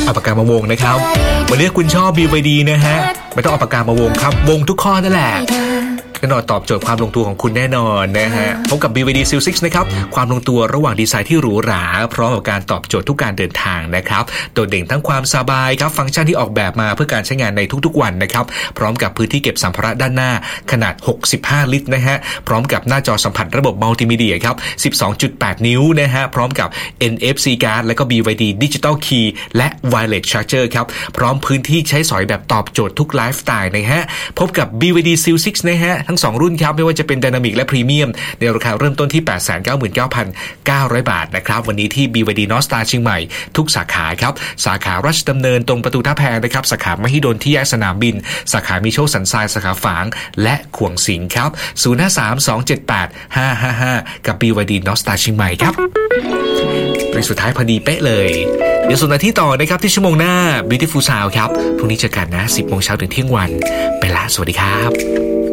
เอาปากกามาวงนะครับวันนี้คุณชอบ BYD นะฮะไม่ต้องเอาปากกามาวงครับวงทุกข้อนั่นแหละแน่นอนตอบโจทย์ความลงตัวของคุณแน่นอนนะฮะพบกับ BYD Seal 6นะครับความลงตัวระหว่างดีไซน์ที่หรูหราพร้อมกับการตอบโจทย์ทุกการเดินทางนะครับโดดเด่นทั้งความสบายครับฟังก์ชันที่ออกแบบมาเพื่อการใช้งานในทุกๆวันนะครับพร้อมกับพื้นที่เก็บสัมภาระด้านหน้าขนาด65ลิตรนะฮะพร้อมกับหน้าจอสัมผัสระบบมัลติมีเดียครับ 12.8 นิ้วนะฮะพร้อมกับ NFC Card และก็ BYD Digital Key และ Wireless Charger ครับพร้อมพื้นที่ใช้สอยแบบตอบโจทย์ทุกไลฟ์สไตล์นะฮะพบกับ BYD Seal 6นะฮะทั้ง2รุ่นครับไม่ว่าจะเป็น Dynamic และ Premium ในราคาเริ่มต้นที่ 899,900 บาทนะครับวันนี้ที่ BYD North Star เชียงใหม่ทุกสาขาครับสาขาราชดำเนินตรงประตูท่าแพนะครับสาขามหิดลที่แยกสนามบินสาขามีโชคสันทรายสาขาฝางและขวงสิงห์ครับ0532785555กับ BYD North Star เชียงใหม่ครับเป็นสุดท้ายพอดีเป๊ะเลยเดี๋ยวส่วนนาทีต่อนะครับที่ชั่วโมงหน้า Beautiful Sound ครับพรุ่งนี้เจอกันนะ 10 โมงเช้าถึงเที่ยงวันไปละสวัสดีครับ